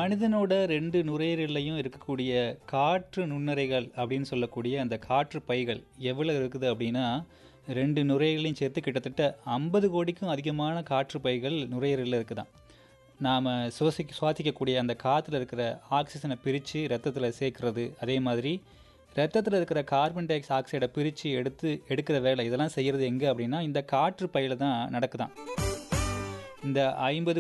மனிதனோட 2 நுரையீரல்லையும் இருக்கக்கூடிய காற்று நுண்ணறைகள் அப்படின்னு சொல்லக்கூடிய அந்த காற்று பைகள் எவ்வளோ இருக்குது அப்படின்னா 2 நுரையீரலையும் சேர்த்து கிட்டத்தட்ட 50 கோடிக்கும் அதிகமான காற்று பைகள் நுரையீரலில் இருக்குதாம். நாம் சுவாசிக்கக்கூடிய அந்த காற்றுல இருக்கிற ஆக்சிஜனை பிரித்து ரத்தத்தில் சேர்க்கறது, அதே மாதிரி ரத்தத்தில் இருக்கிற கார்பன் டை ஆக்சைடை பிரித்து எடுக்கிற வேலை இதெல்லாம் செய்கிறது எங்கே அப்படின்னா இந்த காற்று பையில் தான் நடக்குதாம். இந்த 50